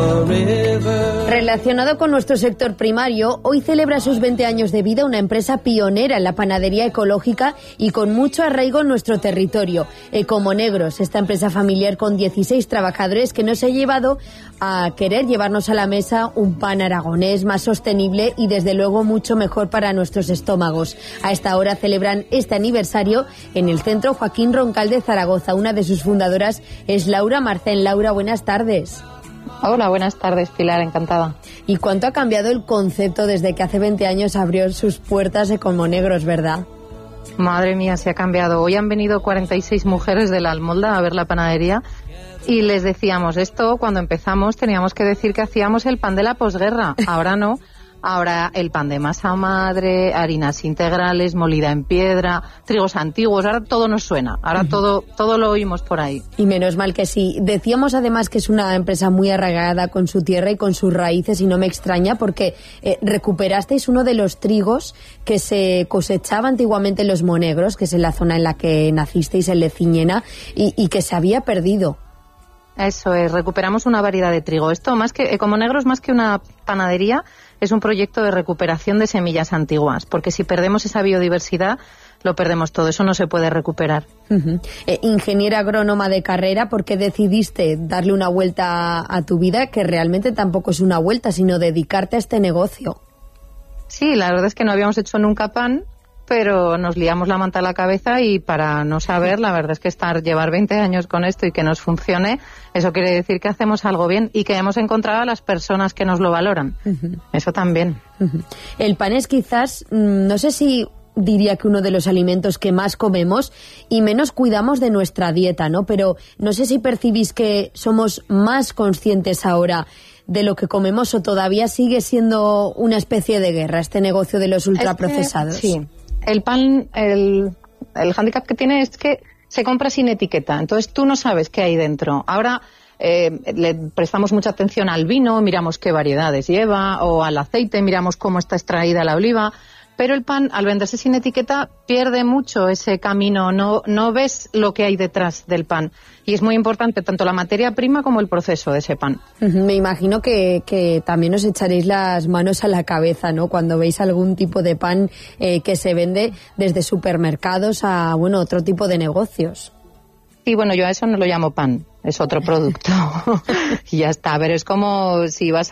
Relacionado con nuestro sector primario, hoy celebra sus 20 años de vida una empresa pionera en la panadería ecológica y con mucho arraigo en nuestro territorio. Ecomonegros, esta empresa familiar con 16 trabajadores que nos ha llevado a querer llevarnos a la mesa un pan aragonés más sostenible y desde luego mucho mejor para nuestros estómagos. A esta hora celebran este aniversario en el Centro Joaquín Roncal de Zaragoza. Una de sus fundadoras es Laura Marcén. Laura, buenas tardes. Hola, buenas tardes, Pilar, encantada. ¿Y cuánto ha cambiado el concepto desde que hace 20 años abrió sus puertas Ecomonegros, verdad? Madre mía, se ha cambiado. Hoy han venido 46 mujeres de la Almolda a ver la panadería y les decíamos esto, cuando empezamos teníamos que decir que hacíamos el pan de la posguerra. Ahora no. Ahora el pan de masa madre, harinas integrales, molida en piedra, trigos antiguos, ahora todo nos suena, ahora todo lo oímos por ahí. Y menos mal que sí. Decíamos además que es una empresa muy arraigada con su tierra y con sus raíces y no me extraña porque recuperasteis uno de los trigos que se cosechaba antiguamente en los Monegros, que es en la zona en la que nacisteis, en Leciñena, y que se había perdido. Eso es, recuperamos una variedad de trigo. Esto más que Ecomonegros, más que una panadería, es un proyecto de recuperación de semillas antiguas, porque si perdemos esa biodiversidad, lo perdemos todo, eso no se puede recuperar. Ingeniera agrónoma de carrera, ¿por qué decidiste darle una vuelta a tu vida, que realmente tampoco es una vuelta, sino dedicarte a este negocio? Sí, la verdad es que no habíamos hecho nunca pan, pero nos liamos la manta a la cabeza y para no saber, la verdad es que llevar 20 años con esto y que nos funcione, eso quiere decir que hacemos algo bien y que hemos encontrado a las personas que nos lo valoran. Eso también. El pan es quizás, no sé si diría que uno de los alimentos que más comemos y menos cuidamos de nuestra dieta, ¿no? Pero no sé si percibís que somos más conscientes ahora de lo que comemos o todavía sigue siendo una especie de guerra este negocio de los ultraprocesados. Sí. El pan, el hándicap que tiene es que se compra sin etiqueta, entonces tú no sabes qué hay dentro. Ahora le prestamos mucha atención al vino, miramos qué variedades lleva, o al aceite, miramos cómo está extraída la oliva, pero el pan, al venderse sin etiqueta, pierde mucho ese camino, no ves lo que hay detrás del pan. Y es muy importante tanto la materia prima como el proceso de ese pan. Me imagino que también os echaréis las manos a la cabeza, ¿no? Cuando veis algún tipo de pan que se vende desde supermercados a, bueno, otro tipo de negocios. Sí, bueno, yo a eso no lo llamo pan, es otro producto. Y ya está, pero es como si vas a